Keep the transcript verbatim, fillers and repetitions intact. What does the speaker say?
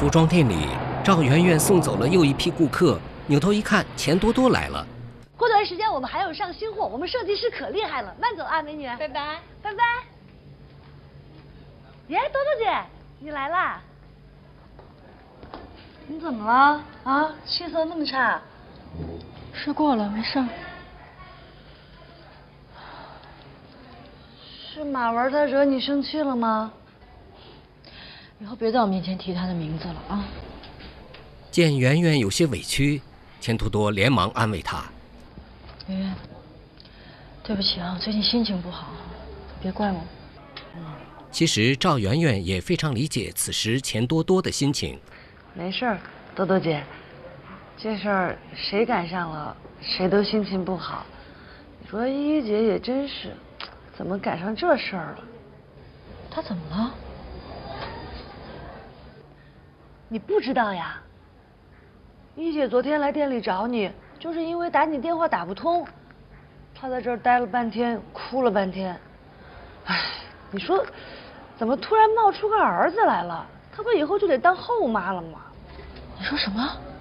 服装店里，赵媛媛送走了又一批顾客，扭头一看，钱多多来了。 过段时间我们还有上新货，我们设计师可厉害了。慢走啊，美女。 拜拜， 拜拜。耶，多多姐，你来啦？你怎么了？啊，气色那么差？ 睡过了，没事儿。 是马文他惹你生气了吗？ 以后别在我面前提他的名字了啊！ 见圆圆有些委屈，钱多多连忙安慰她：“ 圆圆，对不起啊，最近心情不好，别怪我。” 其实赵媛媛也非常理解此时钱多多的心情。 没事儿，多多姐，这事儿谁赶上了，谁都心情不好。你说依依姐也真是，怎么赶上这事儿了？ 她怎么了？ 你不知道呀？依依姐昨天来店里找你，就是因为打你电话打不通，她在这儿待了半天，哭了半天。唉，你说，怎么突然冒出个儿子来了？她不以后就得当后妈了吗？ 你说什么？